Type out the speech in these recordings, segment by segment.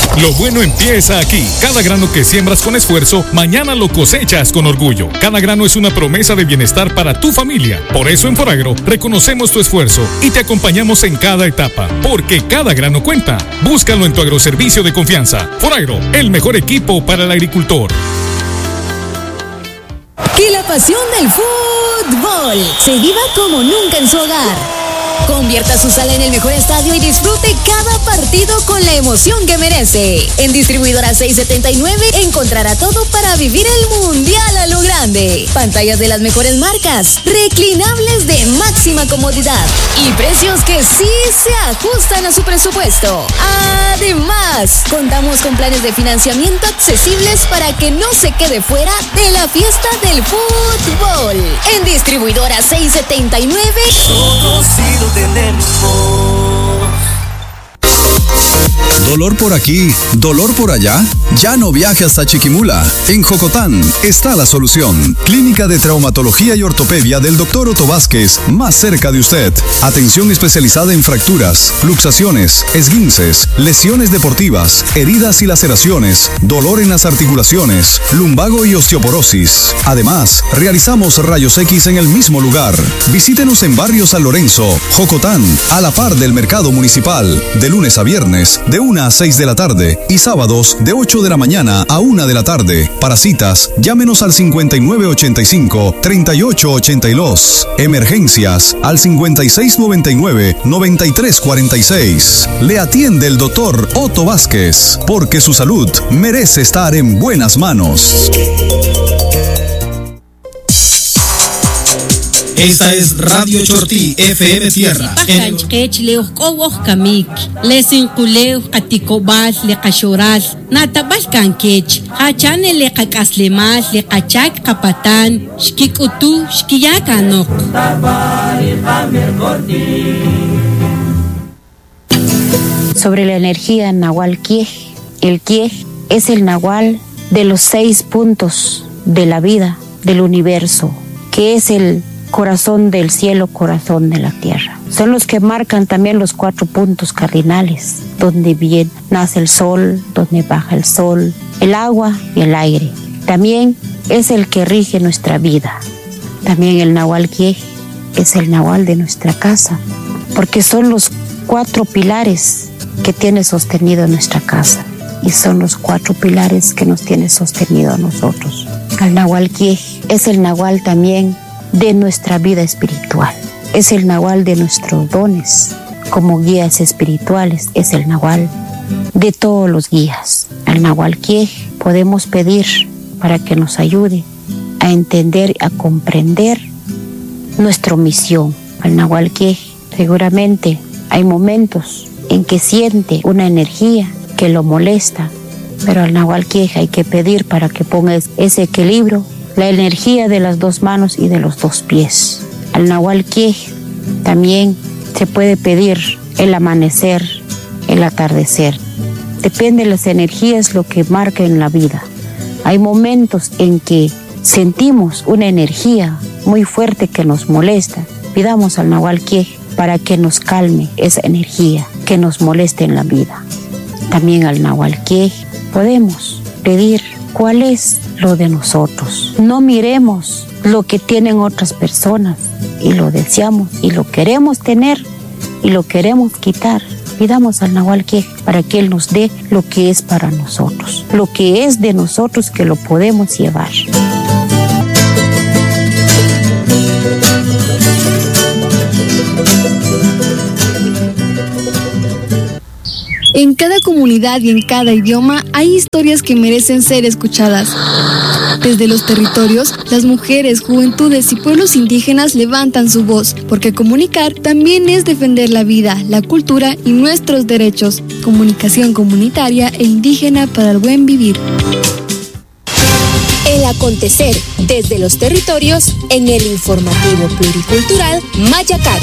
Lo bueno empieza aquí. Cada grano que siembras con esfuerzo, mañana lo cosechas con orgullo. Cada grano es una promesa de bienestar para tu familia. Por eso en Foragro reconocemos tu esfuerzo y te acompañamos en cada etapa, porque cada grano cuenta. Búscalo en tu agroservicio de confianza. Foragro, el mejor equipo para el agricultor. Que la pasión del fútbol se viva como nunca en su hogar. Convierta su sala en el mejor estadio y disfrute cada partido con la emoción que merece. En Distribuidora 679 encontrará todo para vivir el mundial a lo grande. Pantallas de las mejores marcas, reclinables de máxima comodidad y precios que sí se ajustan a su presupuesto. Además, contamos con planes de financiamiento accesibles para que no se quede fuera de la fiesta del fútbol. En Distribuidora 679 todos sí lo tenemos. ¿Dolor por aquí? ¿Dolor por allá? Ya no viaje hasta Chiquimula. En Jocotán está la solución. Clínica de Traumatología y Ortopedia del Dr. Otto Vázquez, más cerca de usted. Atención especializada en fracturas, luxaciones, esguinces, lesiones deportivas, heridas y laceraciones, dolor en las articulaciones, lumbago y osteoporosis. Además, realizamos rayos X en el mismo lugar. Visítenos en Barrio San Lorenzo, Jocotán, a la par del Mercado Municipal, de lunes a viernes, de 1 a 6 de la tarde y sábados de 8 de la mañana a 1 de la tarde. Para citas, llámenos al 5985-3882. Emergencias al 5699-9346. Le atiende el doctor Otto Vázquez, porque su salud merece estar en buenas manos. Esta es Radio Chortí, FM Tierra. Sobre la energía Nahual Quiej. El Quiej es el Nahual de los 6 puntos de la vida, del universo, que es el corazón del cielo, corazón de la tierra. Son los que marcan también los 4 puntos cardinales, donde bien nace el sol, donde baja el sol, el agua y el aire. También es el que rige nuestra vida. También el Nahual Quiej es el Nahual de nuestra casa, porque son los 4 pilares que tiene sostenido nuestra casa, y son los 4 pilares que nos tiene sostenido a nosotros. El Nahual Quiej es el Nahual también de nuestra vida espiritual. Es el Nahual de nuestros dones como guías espirituales. Es el Nahual de todos los guías. Al Nahual Quiej podemos pedir para que nos ayude a entender, a comprender nuestra misión. Al Nahual Quiej seguramente hay momentos en que siente una energía que lo molesta, pero al Nahual Quiej hay que pedir para que ponga ese equilibrio, la energía de las 2 manos y de los 2 pies. Al Nahual Quiej también se puede pedir el amanecer, el atardecer. Depende de las energías lo que marca en la vida. Hay momentos en que sentimos una energía muy fuerte que nos molesta. Pidamos al Nahual Quiej para que nos calme esa energía que nos molesta en la vida. También al Nahual Quiej podemos pedir cuál es lo de nosotros. No miremos lo que tienen otras personas y lo deseamos y lo queremos tener y lo queremos quitar. Pidamos al Nahual Quiej para que Él nos dé lo que es para nosotros, lo que es de nosotros, que lo podemos llevar. En cada comunidad y en cada idioma hay historias que merecen ser escuchadas. Desde los territorios, las mujeres, juventudes y pueblos indígenas levantan su voz, porque comunicar también es defender la vida, la cultura y nuestros derechos. Comunicación comunitaria e indígena para el buen vivir. El acontecer desde los territorios en el informativo pluricultural Mayacat.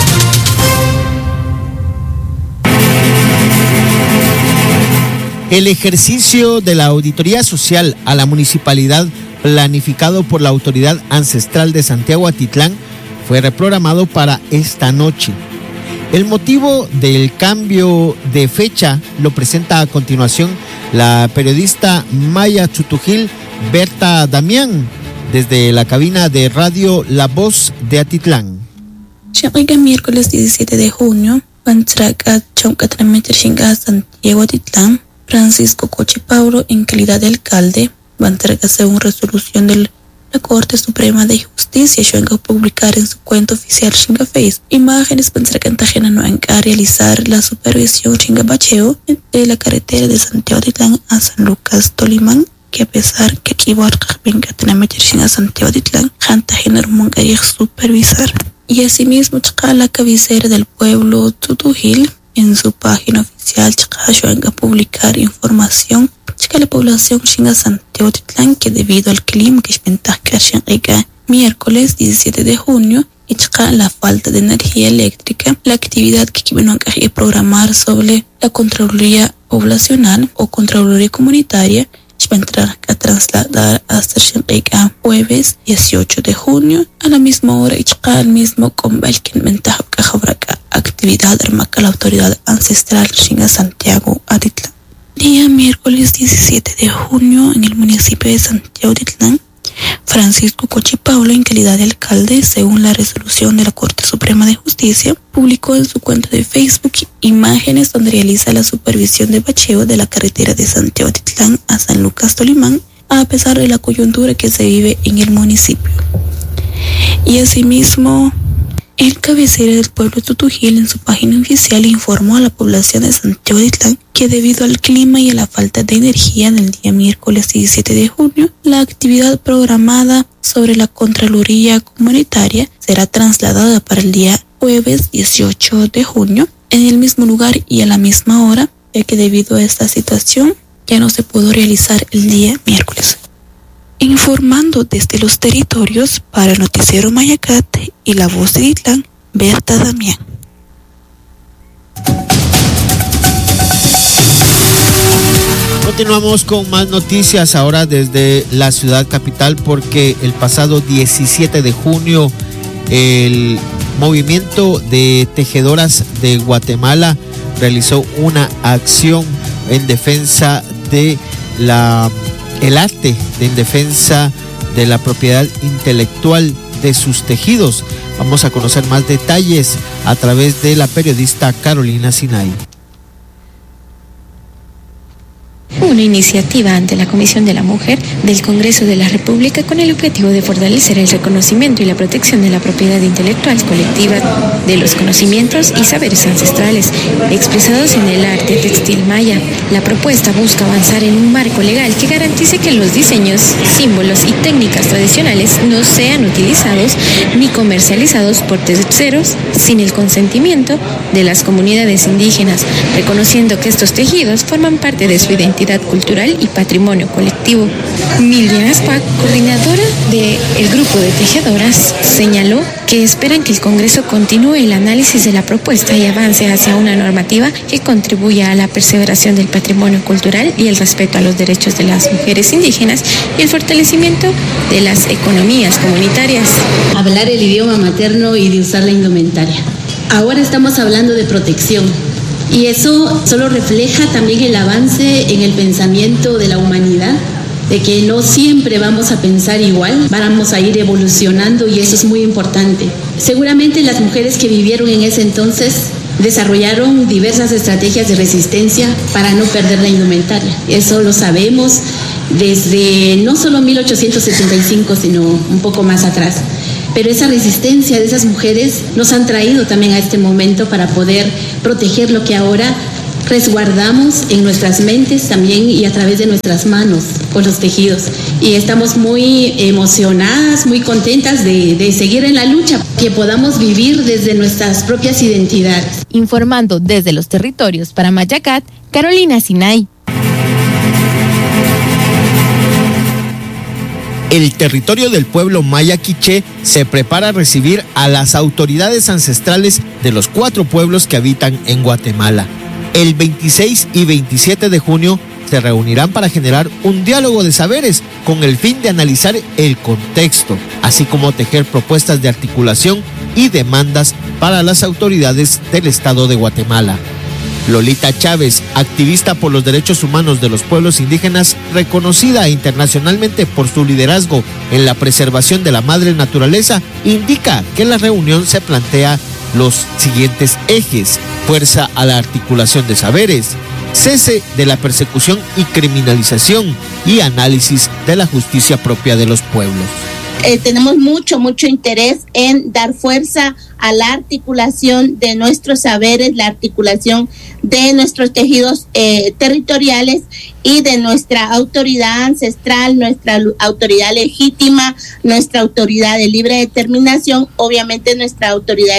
El ejercicio de la auditoría social a la municipalidad planificado por la Autoridad Ancestral de Santiago Atitlán fue reprogramado para esta noche. El motivo del cambio de fecha lo presenta a continuación la periodista Maya Chutujil Berta Damián desde la cabina de radio La Voz de Atitlán. Llega miércoles 17 de junio, Bantraca Choncatrameter Shinga Santiago Atitlán, Francisco Coche Pauro en calidad de alcalde, Bantraca según resolución de la Corte Suprema de Justicia, Shinga publicar en su cuenta oficial Shinga Face imágenes Bantraca Tajena no a realizar la supervisión Shinga Bacheo de la carretera de Santiago Atitlán a San Lucas Tolimán, que a pesar que aquí venga a meter a Santiago Atitlán, Janta Gener Mongarí supervisar. Y asimismo, la cabecera del pueblo Tutujil, en su página oficial, venga a publicar información de la población de Santiago Atitlán que debido al clima que es miércoles 17 de junio y la falta de energía eléctrica, la actividad que van a programar sobre la Contraloría Poblacional o Contraloría Comunitaria va a entrar a trasladar hasta jueves 18 de junio a la misma hora y al mismo con el que ventaja actividad armaca la autoridad ancestral en Santiago Atitlán. Día miércoles 17 de junio en el municipio de Santiago Atitlán, Francisco Coche Paula, en calidad de alcalde, según la resolución de la Corte Suprema de Justicia, publicó en su cuenta de Facebook imágenes donde realiza la supervisión de bacheo de la carretera de Santiago Atitlán a San Lucas Tolimán, a pesar de la coyuntura que se vive en el municipio. Y asimismo, el cabecera del pueblo Tutujil en su página oficial informó a la población de Santiago Atitlán que debido al clima y a la falta de energía en el día miércoles 17 de junio, la actividad programada sobre la Contraloría Comunitaria será trasladada para el día jueves 18 de junio en el mismo lugar y a la misma hora, ya que debido a esta situación ya no se pudo realizar el día miércoles. Informando desde los territorios para el noticiero Mayacat y La Voz de Atitlán, Berta Damián. Continuamos con más noticias ahora desde la ciudad capital, porque el pasado 17 de junio el movimiento de tejedoras de Guatemala realizó una acción en defensa de el arte, en defensa de la propiedad intelectual de sus tejidos. Vamos a conocer más detalles a través de la periodista Carolina Sinay. Una iniciativa ante la Comisión de la Mujer del Congreso de la República con el objetivo de fortalecer el reconocimiento y la protección de la propiedad intelectual colectiva de los conocimientos y saberes ancestrales expresados en el arte textil maya. La propuesta busca avanzar en un marco legal que garantice que los diseños, símbolos y técnicas tradicionales no sean utilizados ni comercializados por terceros sin el consentimiento de las comunidades indígenas, reconociendo que estos tejidos forman parte de su identidad cultural y patrimonio colectivo. Mildred Aspac, coordinadora del grupo de tejedoras, señaló que esperan que el Congreso continúe el análisis de la propuesta y avance hacia una normativa que contribuya a la perseveración del patrimonio cultural y el respeto a los derechos de las mujeres indígenas y el fortalecimiento de las economías comunitarias. Hablar el idioma materno y de usar la indumentaria. Ahora estamos hablando de protección. Y eso solo refleja también el avance en el pensamiento de la humanidad, de que no siempre vamos a pensar igual, vamos a ir evolucionando y eso es muy importante. Seguramente las mujeres que vivieron en ese entonces desarrollaron diversas estrategias de resistencia para no perder la indumentaria. Eso lo sabemos desde no solo 1875, sino un poco más atrás. Pero esa resistencia de esas mujeres nos han traído también a este momento para poder proteger lo que ahora resguardamos en nuestras mentes también y a través de nuestras manos con los tejidos. Y estamos muy emocionadas, muy contentas de seguir en la lucha, que podamos vivir desde nuestras propias identidades. Informando desde los territorios para Mayacat, Carolina Sinay. El territorio del pueblo maya quiché se prepara a recibir a las autoridades ancestrales de los 4 pueblos que habitan en Guatemala. El 26 y 27 de junio se reunirán para generar un diálogo de saberes con el fin de analizar el contexto, así como tejer propuestas de articulación y demandas para las autoridades del Estado de Guatemala. Lolita Chávez, activista por los derechos humanos de los pueblos indígenas, reconocida internacionalmente por su liderazgo en la preservación de la madre naturaleza, indica que la reunión se plantea los siguientes ejes: fuerza a la articulación de saberes, cese de la persecución y criminalización y análisis de la justicia propia de los pueblos. Tenemos mucho interés en dar fuerza a la articulación de nuestros saberes, la articulación de nuestros tejidos territoriales y de nuestra autoridad ancestral, nuestra autoridad legítima, nuestra autoridad de libre determinación, obviamente nuestra autoridad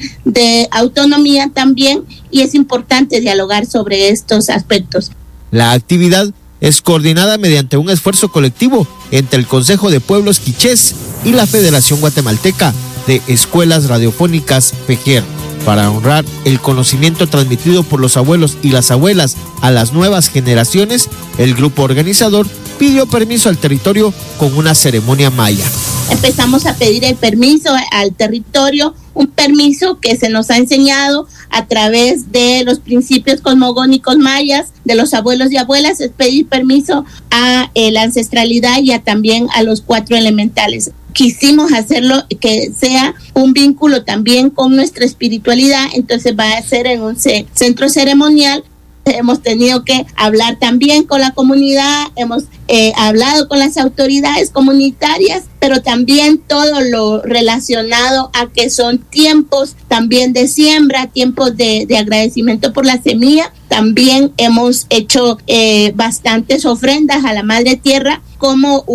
de autonomía también, y es importante dialogar sobre estos aspectos. La actividad es coordinada mediante un esfuerzo colectivo entre el Consejo de Pueblos Quichés y la Federación Guatemalteca de Escuelas Radiofónicas FEGER, para honrar el conocimiento transmitido por los abuelos y las abuelas a las nuevas generaciones. El grupo organizador pidió permiso al territorio con una ceremonia maya. Empezamos a pedir el permiso al territorio, un permiso que se nos ha enseñado a través de los principios cosmogónicos mayas, de los abuelos y abuelas, es pedir permiso a la ancestralidad y también a los 4 elementales. Quisimos hacerlo que sea un vínculo también con nuestra espiritualidad, entonces va a ser en un centro ceremonial. Hemos tenido que hablar también con la comunidad, hemos hablado con las autoridades comunitarias, pero también todo lo relacionado a que son tiempos también de siembra, tiempos de agradecimiento por la semilla. También hemos hecho bastantes ofrendas a la Madre Tierra como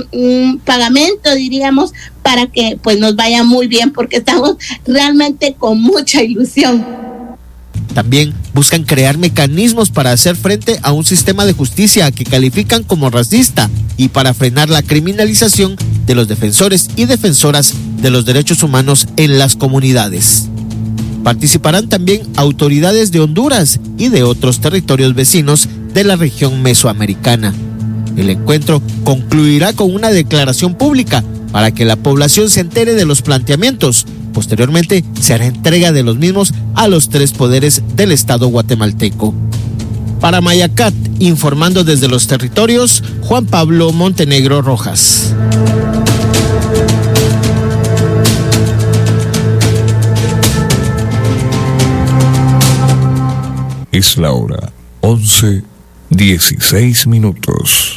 un pagamento, diríamos, para que pues nos vaya muy bien, porque estamos realmente con mucha ilusión. También buscan crear mecanismos para hacer frente a un sistema de justicia que califican como racista y para frenar la criminalización de los defensores y defensoras de los derechos humanos en las comunidades. Participarán también autoridades de Honduras y de otros territorios vecinos de la región mesoamericana. El encuentro concluirá con una declaración pública para que la población se entere de los planteamientos. Posteriormente se hará entrega de los mismos a los 3 poderes del Estado guatemalteco. Para Mayacat, informando desde los territorios, Juan Pablo Montenegro Rojas. Es la hora 11:16.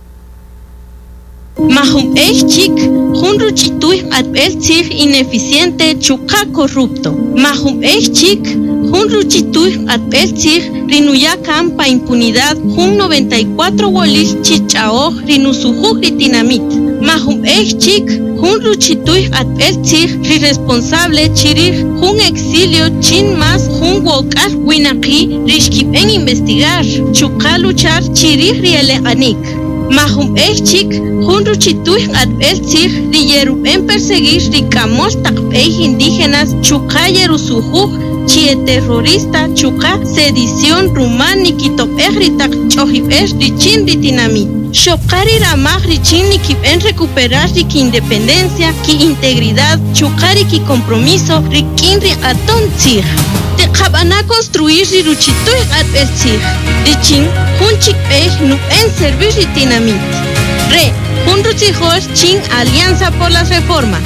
Mahum Chik, Hunru Chituy Adbelchir ineficiente Chuka corrupto. Mahum Chik, Hunru Chituy Adbelchir Rinuyakam pa impunidad Hun 94 Walil Chichao Rinusuhu Ritinamit. Mahum Chik, Hunru Chituy Adbelchir irresponsable Chirir Hun exilio Chin más Hun Wokar Winaki Rishkip en investigar Chuka luchar Chirir Rieleganik. Mahum Chik, Hunru Chituy Adbelchir, Riyeru en perseguir Ricamos Takpei indígenas, Chuka Yerusuhu, Chie terrorista, Chuka, sedición rumani Kitop Ritak Chohip Richin Ritinami. Shokari Ramah Richin Nikip en recuperar Riki independencia, Ki integridad, Chukari Ki compromiso, Rikin Ri Aton Tzir. Te Kabana construir Riruchituy Adbelchir, Richin, Hunchik nu en servir Ritinamit. Re, Hunruchijos Chin Alianza por las Reformas.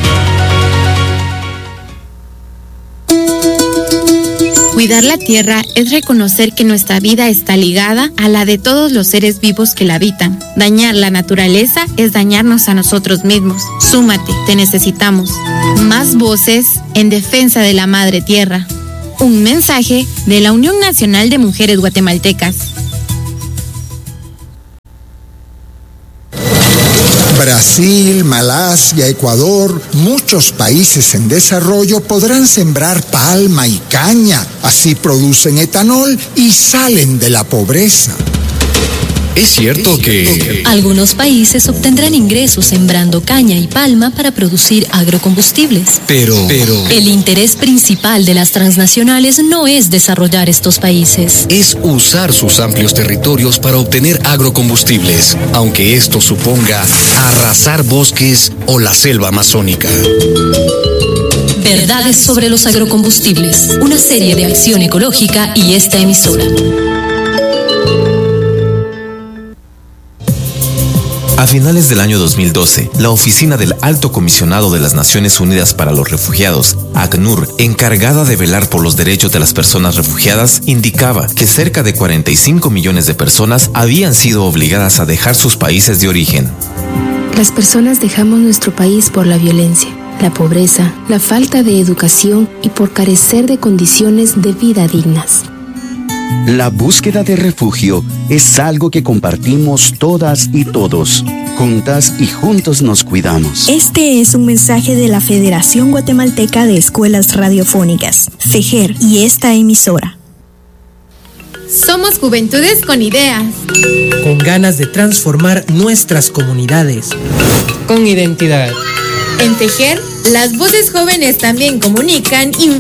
Cuidar la tierra es reconocer que nuestra vida está ligada a la de todos los seres vivos que la habitan. Dañar la naturaleza es dañarnos a nosotros mismos. Súmate, te necesitamos. Más voces en defensa de la madre tierra. Un mensaje de la Unión Nacional de Mujeres Guatemaltecas. Brasil, Malasia, Ecuador, muchos países en desarrollo podrán sembrar palma y caña, así producen etanol y salen de la pobreza. Es cierto que algunos países obtendrán ingresos sembrando caña y palma para producir agrocombustibles. Pero el interés principal de las transnacionales no es desarrollar estos países. Es usar sus amplios territorios para obtener agrocombustibles, aunque esto suponga arrasar bosques o la selva amazónica. Verdades sobre los agrocombustibles, una serie de acción ecológica y esta emisora. A finales del año 2012, la Oficina del Alto Comisionado de las Naciones Unidas para los Refugiados, ACNUR, encargada de velar por los derechos de las personas refugiadas, indicaba que cerca de 45 millones de personas habían sido obligadas a dejar sus países de origen. Las personas dejamos nuestro país por la violencia, la pobreza, la falta de educación y por carecer de condiciones de vida dignas. La búsqueda de refugio es algo que compartimos todas y todos. Juntas y juntos nos cuidamos. Este es un mensaje de la Federación Guatemalteca de Escuelas Radiofónicas, FEGER, y esta emisora. Somos juventudes con ideas. Con ganas de transformar nuestras comunidades. Con identidad. En FEGER, las voces jóvenes también comunican,